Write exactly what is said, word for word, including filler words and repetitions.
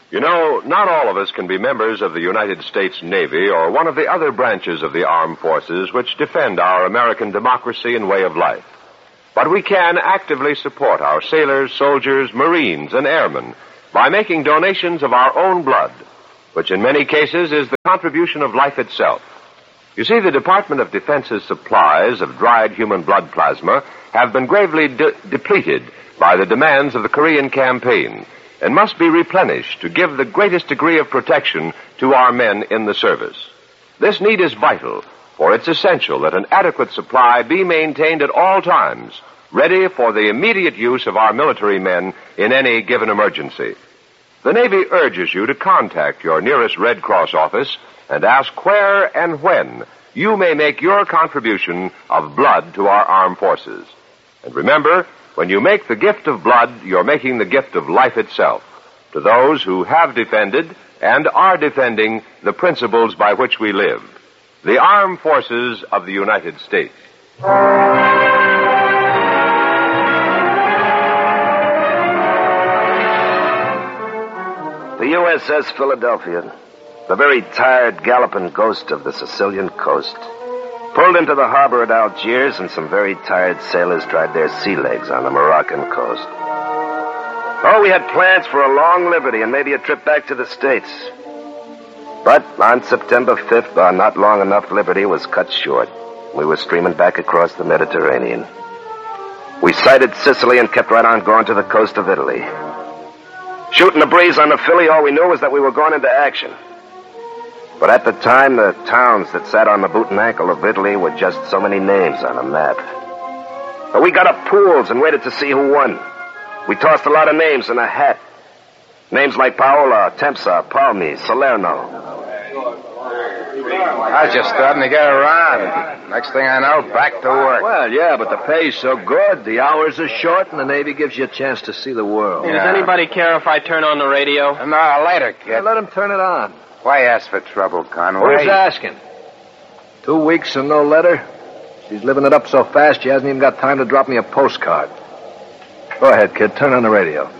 You know, not all of us can be members of the United States Navy or one of the other branches of the armed forces which defend our American democracy and way of life. But we can actively support our sailors, soldiers, Marines, and airmen by making donations of our own blood, which in many cases is the contribution of life itself. You see, the Department of Defense's supplies of dried human blood plasma have been gravely de- depleted by the demands of the Korean campaign and must be replenished to give the greatest degree of protection to our men in the service. This need is vital, for it's essential that an adequate supply be maintained at all times, ready for the immediate use of our military men in any given emergency. The Navy urges you to contact your nearest Red Cross office and ask where and when you may make your contribution of blood to our armed forces. And remember, when you make the gift of blood, you're making the gift of life itself to those who have defended and are defending the principles by which we live. The Armed Forces of the United States. The U S S Philadelphia, the very tired, galloping ghost of the Sicilian coast, pulled into the harbor at Algiers, and some very tired sailors tried their sea legs on the Moroccan coast. Oh, we had plans for a long liberty and maybe a trip back to the States. But on September fifth, our not long enough liberty was cut short. We were streaming back across the Mediterranean. We sighted Sicily and kept right on going to the coast of Italy. Shooting the breeze on the Philly, all we knew was that we were going into action. But at the time, the towns that sat on the boot and ankle of Italy were just so many names on a map. But we got up pools and waited to see who won. We tossed a lot of names in a hat. Names like Paola, Tempsa, Palmi, Salerno. I was just starting to get around. Next thing I know, back to work. Well, yeah, but the pay's so good. The hours are short, and the Navy gives you a chance to see the world. Yeah. Does anybody care if I turn on the radio? No, later, kid. Yeah, let him turn it on. Why ask for trouble, Conway? Who's asking? Two weeks and no letter? She's living it up so fast she hasn't even got time to drop me a postcard. Go ahead, kid. Turn on the radio.